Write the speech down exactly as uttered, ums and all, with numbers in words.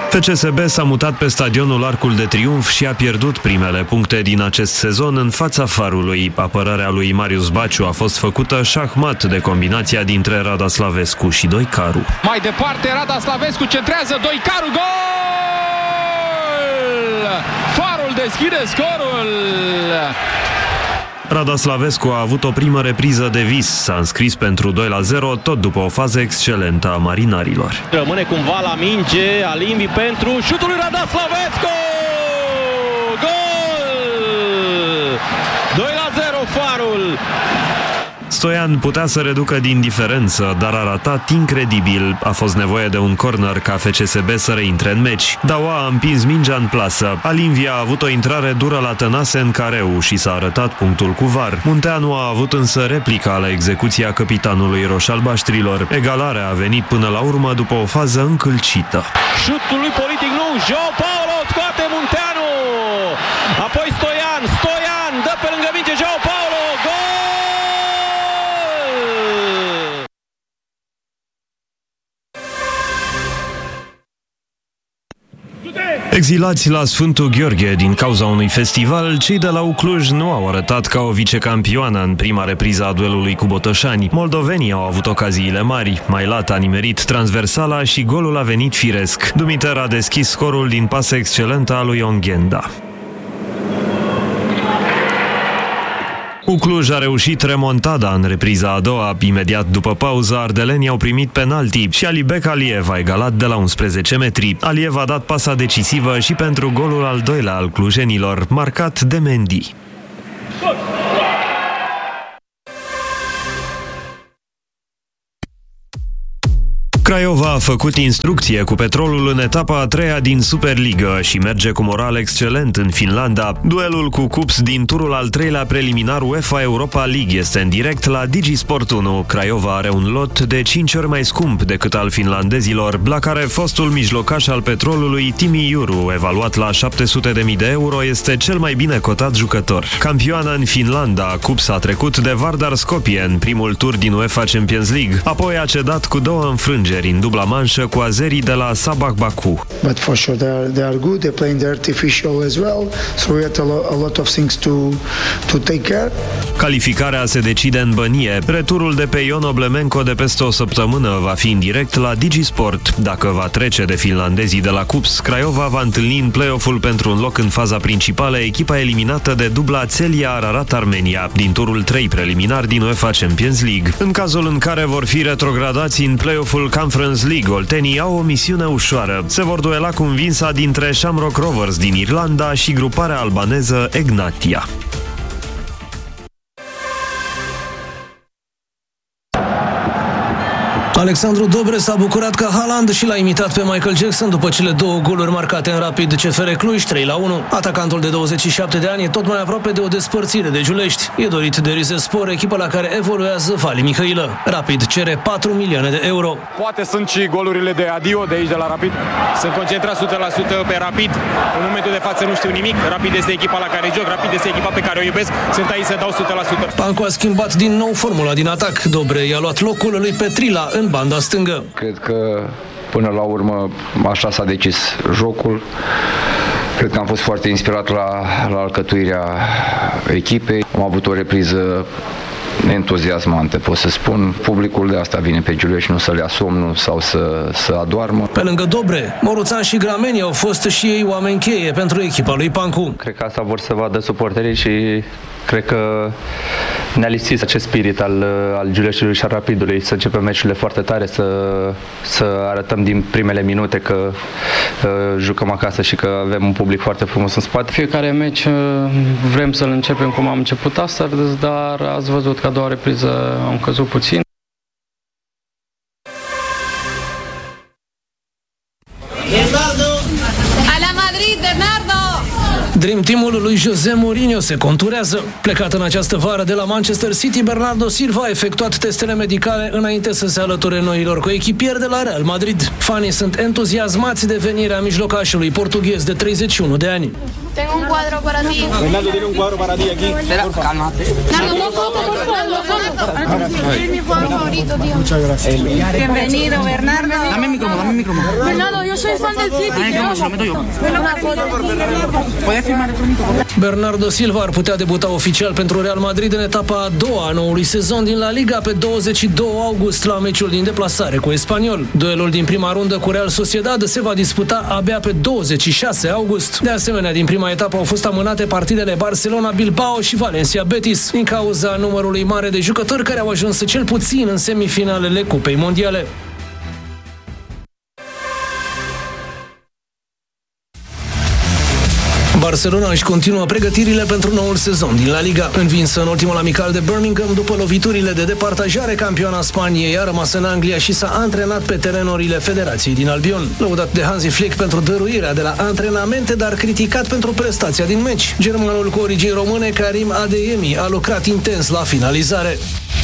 F C S B s-a mutat pe stadionul Arcul de Triunf și a pierdut primele puncte din acest sezon în fața Farului. Apărarea lui Marius Baciu a fost făcută șahmat de combinația dintre Rada Slavescu și Doicaru. Mai departe, Rada Slavescu centrează, Doicaru, gol! Farul deschide scorul! Rada Slavescu a avut o primă repriză de vis. S-a înscris pentru doi la zero, tot după o fază excelentă a marinarilor. Rămâne cumva la minge, Alimbi pentru șutul lui Rada Slavescu! Gol! doi la zero Farul! Stoian putea să reducă din diferență, dar a ratat incredibil. A fost nevoie de un corner ca F C S B să reintre în meci. Daua a împins mingea în plasă. Alinvia a avut o intrare dură la Tănase în careu și s-a arătat punctul cu V A R. Munteanu a avut însă replica la execuția capitanului roșalbaștrilor. Egalarea a venit până la urmă după o fază încălcită. Șutul lui Politic nu, João Paulo scoate Munteanu. Apoi Stoian, Stoian dă pe lângă minge João Paulo. Gol! Exilați la Sfântul Gheorghe din cauza unui festival, cei de la Ucluj nu au arătat ca o vicecampioană în prima repriză a duelului cu Botoșani. Moldovenii au avut ocaziile mari. Mailat a nimerit transversala și golul a venit firesc. Dumiter a deschis scorul din pasă excelentă a lui Onghenda. Ucluj a reușit remontada în repriza a doua. Imediat după pauză, ardelenii au primit penalti și Alibek Aliev a egalat de la unsprezece metri. Aliev a dat pasa decisivă și pentru golul al doilea al clujenilor, marcat de Mendy. Craiova a făcut instrucție cu Petrolul în etapa a treia din Superligă și merge cu moral excelent în Finlanda. Duelul cu Cups din turul al treilea preliminar UEFA Europa League este în direct la Digisport unu. Craiova are un lot de cinci ori mai scump decât al finlandezilor, la care fostul mijlocaș al Petrolului, Timi Iuru, evaluat la șapte sute de mii de euro, este cel mai bine cotat jucător. Campioana în Finlanda, Cups a trecut de Vardar Skopje în primul tur din UEFA Champions League, apoi a cedat cu două înfrângeri în dubla manșă cu azerii de la Sabah Baku. But for sure they are, they are good. They're playing the artificial as well. So we have a lot, a lot of things to to take care. Calificarea se decide în bănie. Returul de pe Ion Oblemenco de peste o săptămână va fi în direct la Digisport. Dacă va trece de finlandezii de la Cups, Craiova va întâlni în play-off-ul pentru un loc în faza principală echipa eliminată de dubla Celia Ararat Armenia din turul trei preliminar din UEFA Champions League. În cazul în care vor fi retrogradați în play-off-ul Conference League, oltenii au o misiune ușoară. Se vor duela cu învinsa dintre Shamrock Rovers din Irlanda și gruparea albaneză Egnatia. Alexandru Dobre s-a bucurat ca Haaland și l-a imitat pe Michael Jackson după cele două goluri marcate în Rapid C F R Cluj, trei la unu. Atacantul de douăzeci și șapte de ani e tot mai aproape de o despărțire de Giulești. E dorit de Rizespor, echipa la care evoluează Vali Mihailă. Rapid cere patru milioane de euro. Poate sunt și golurile de adio de aici de la Rapid. Sunt concentrat o sută la sută pe Rapid. În momentul de față nu știu nimic. Rapid este echipa la care joc, Rapid este echipa pe care o iubesc. Sunt aici să dau o sută la sută. Pancu a schimbat din nou formula din atac. Dobre i-a luat locul lui Petrila în banda stângă. Cred că până la urmă așa s-a decis jocul. Cred că am fost foarte inspirat la, la alcătuirea echipei. Am avut o repriză entuziasmante, pot să spun. Publicul de asta vine pe Giulești, nu să le ia somnul sau să, să adoarmă. Pe lângă Dobre, Moruțan și Grameni au fost și ei oameni cheie pentru echipa lui Pancu. Cred că asta vor să vadă suporterii și cred că ne-a lipsit acest spirit al, al Giuleștiului și al Rapidului, să începem meciurile foarte tare, să, să arătăm din primele minute că uh, jucăm acasă și că avem un public foarte frumos în spate. Fiecare meci uh, vrem să-l începem cum am început astăzi, dar ați văzut că a doua repriză am căzut puțin. Dream Team-ul lui José Mourinho se conturează. Plecat în această vară de la Manchester City, Bernardo Silva a efectuat testele medicale înainte să se alăture noilor coechipieri de la Real Madrid. Fanii sunt entuziasmați de venirea mijlocașului portughez de treizeci și unu de ani. Tengo un cuadro para ti. Fernando tiene un cuadro para ti aquí. Espera, cálmate. Nardo, dos fotos, por favor, dos fotos. Es mi cuadro favorito, tío. Muchas gracias. Bienvenido, Bernardo. Dame el micrófono, dame el micrófono. Bernardo, yo soy fan del City. Dame el micrófono, se lo meto yo. Una foto. ¿Puedes firmar el micrófono? Bernardo Silva ar putea debuta oficial pentru Real Madrid în etapa a doua a noului sezon din La Liga pe douăzeci și doi august la meciul din deplasare cu Espanyol. Duelul din prima rundă cu Real Sociedad se va disputa abia pe douăzeci și șase august. De asemenea, din prima etapă au fost amânate partidele Barcelona, Bilbao și Valencia Betis din cauza numărului mare de jucători care au ajuns cel puțin în semifinalele Cupei Mondiale. Barcelona își continuă pregătirile pentru noul sezon din La Liga. Învinsă în ultimul amical de Birmingham după loviturile de departajare, campioana Spaniei a rămas în Anglia și s-a antrenat pe terenurile Federației din Albion. Lăudat de Hansi Flick pentru dăruirea de la antrenamente, dar criticat pentru prestația din meci. Germanul cu origini române, Karim Adeyemi, a lucrat intens la finalizare.